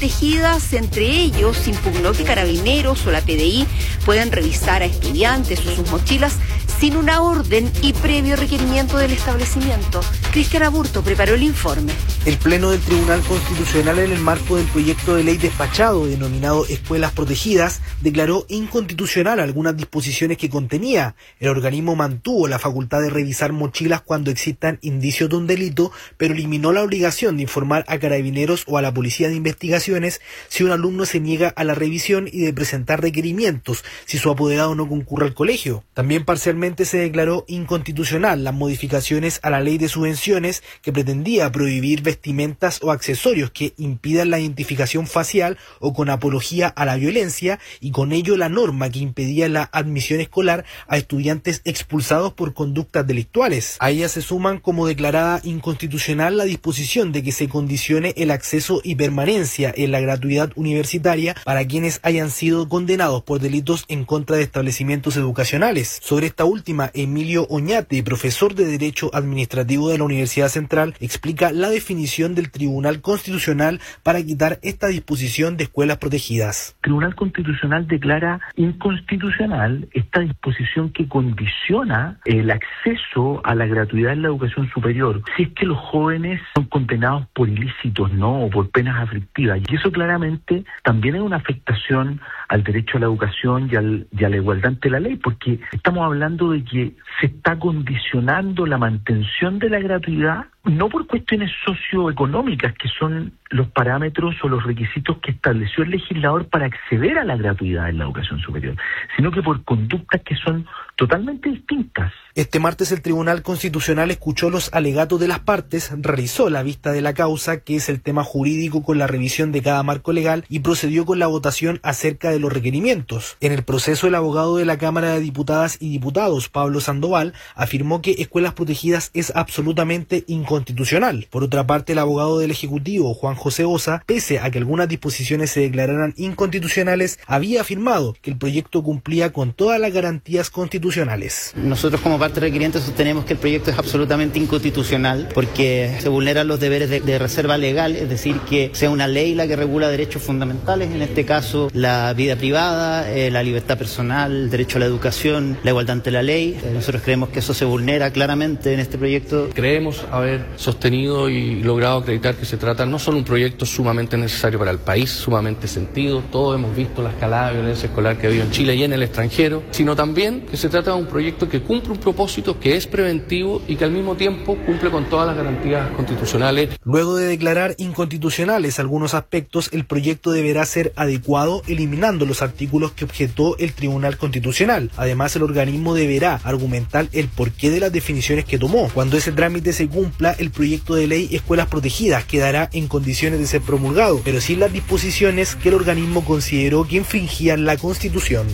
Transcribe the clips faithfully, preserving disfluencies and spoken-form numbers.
protegidas. Entre ellos, impugnó que Carabineros o la P D I puedan revisar a estudiantes o sus mochilas sin una orden y previo requerimiento del establecimiento. Cristian Aburto preparó el informe. El Pleno del Tribunal Constitucional, en el marco del proyecto de ley despachado denominado Escuelas Protegidas, declaró inconstitucional algunas disposiciones que contenía. El organismo mantuvo la facultad de revisar mochilas cuando existan indicios de un delito, pero eliminó la obligación de informar a Carabineros o a la Policía de Investigaciones si un alumno se niega a la revisión y de presentar requerimientos si su apoderado no concurre al colegio. También parcialmente se declaró inconstitucional las modificaciones a la ley de subvenciones que pretendía prohibir vestimentas o accesorios que impidan la identificación facial o con apología a la violencia, y con ello la norma que impedía la admisión escolar a estudiantes expulsados por conductas delictuales. A ella se suman como declarada inconstitucional la disposición de que se condicione el acceso y permanencia en la gratuidad universitaria para quienes hayan sido condenados por delitos en contra de establecimientos educacionales. Sobre esta última, Emilio Oñate, profesor de Derecho Administrativo de la Universidad Central, explica la definición del Tribunal Constitucional para quitar esta disposición de escuelas protegidas. El Tribunal Constitucional declara inconstitucional esta disposición que condiciona el acceso a la gratuidad en la educación superior si es que los jóvenes son condenados por ilícitos, ¿no?, o por penas aflictivas. Y eso claramente también es una afectación al derecho a la educación y, al, y a la igualdad ante la ley, porque estamos hablando de que se está condicionando la mantención de la gratuidad no por cuestiones socioeconómicas, que son los parámetros o los requisitos que estableció el legislador para acceder a la gratuidad en la educación superior, sino que por conductas que son totalmente distintas. Este martes el Tribunal Constitucional escuchó los alegatos de las partes, realizó la vista de la causa, que es el tema jurídico con la revisión de cada marco legal, y procedió con la votación acerca de los requerimientos. En el proceso, el abogado de la Cámara de Diputadas y Diputados, Pablo Sandoval, afirmó que Escuelas Protegidas es absolutamente inconstitucional. Por otra parte, el abogado del Ejecutivo, Juan José Osa, pese a que algunas disposiciones se declararan inconstitucionales, había afirmado que el proyecto cumplía con todas las garantías constitucionales. Nosotros, como parte requiriente, sostenemos que el proyecto es absolutamente inconstitucional porque se vulneran los deberes de, de reserva legal, es decir, que sea una ley la que regula derechos fundamentales, en este caso la vida privada, eh, la libertad personal, el derecho a la educación, la igualdad ante la ley. Eh, nosotros creemos que eso se vulnera claramente en este proyecto. Creemos haber sostenido y logrado acreditar que se trata no solo un proyecto sumamente necesario para el país, sumamente sentido, todos hemos visto la escalada de violencia escolar que ha habido en Chile y en el extranjero, sino también que se trata de un proyecto que cumple un propósito, que es preventivo y que al mismo tiempo cumple con todas las garantías constitucionales. Luego de declarar inconstitucionales algunos aspectos, el proyecto deberá ser adecuado eliminando los artículos que objetó el Tribunal Constitucional. Además, el organismo deberá argumentar el porqué de las definiciones que tomó. Cuando ese trámite se cumpla, el proyecto de ley Escuelas Protegidas quedará en condiciones de ser promulgado, pero sin las disposiciones que el organismo consideró que infringían la Constitución.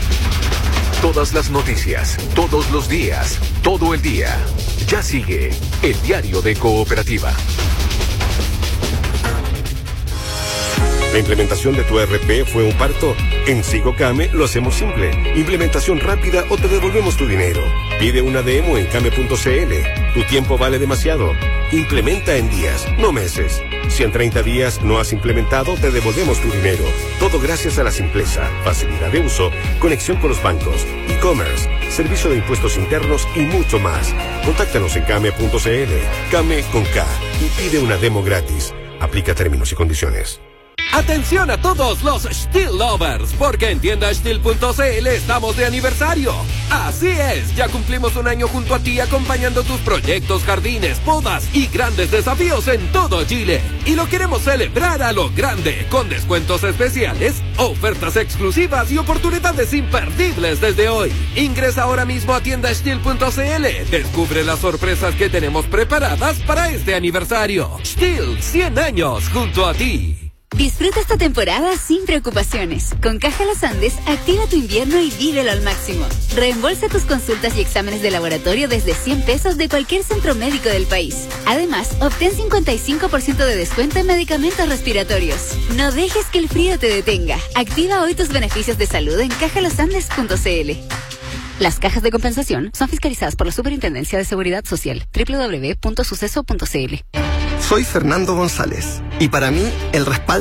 Todas las noticias, todos los días, todo el día. Ya sigue el Diario de Cooperativa. ¿La implementación de tu E R P fue un parto? En Sigocame lo hacemos simple. Implementación rápida o te devolvemos tu dinero. Pide una demo en came punto cl. Tu tiempo vale demasiado. Implementa en días, no meses. Si en treinta días no has implementado, te devolvemos tu dinero. Todo gracias a la simpleza, facilidad de uso, conexión con los bancos, e-commerce, servicio de impuestos internos y mucho más. Contáctanos en came punto cl. Came con K y pide una demo gratis. Aplica términos y condiciones. Atención a todos los Stihl lovers, porque en tienda stihl punto cl estamos de aniversario. Así es, ya cumplimos un año junto a ti acompañando tus proyectos, jardines, podas y grandes desafíos en todo Chile. Y lo queremos celebrar a lo grande, con descuentos especiales, ofertas exclusivas y oportunidades imperdibles desde hoy. Ingresa ahora mismo a tienda stihl punto cl. Descubre las sorpresas que tenemos preparadas para este aniversario. Stihl, cien años junto a ti. Disfruta esta temporada sin preocupaciones. Con Caja Los Andes, activa tu invierno y vívelo al máximo. Reembolsa tus consultas y exámenes de laboratorio desde cien pesos de cualquier centro médico del país. Además, obtén cincuenta y cinco por ciento de descuento en medicamentos respiratorios. No dejes que el frío te detenga. Activa hoy tus beneficios de salud en caja los andes punto cl. Las cajas de compensación son fiscalizadas por la Superintendencia de Seguridad Social. doble u doble u doble u punto suceso punto cl. Soy Fernando González y para mí el respaldo